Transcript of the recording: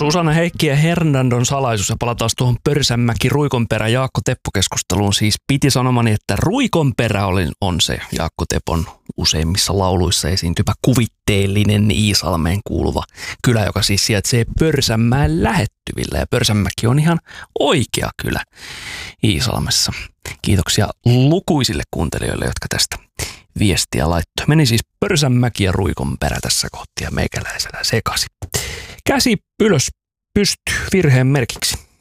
Susanna Heikki ja Hernandon salaisuus ja palataan tuohon Pörsänmäki Ruikonperä Jaakko Teppo-keskusteluun. Siis piti sanomani, että Ruikonperä on se Jaakko Tepon useimmissa lauluissa esiintyvä kuvitteellinen Iisalmeen kuuluva kylä, joka siis sijaitsee Pörsänmäen lähettyvillä. Ja Pörsänmäki on ihan oikea kylä Iisalmessa. Kiitoksia lukuisille kuuntelijoille, jotka tästä viestiä laittoi. Meni siis Pörsänmäki ja Ruikonperä tässä kohti ja meikäläisellä sekasi. Käsi ylös pystyy virheen merkiksi.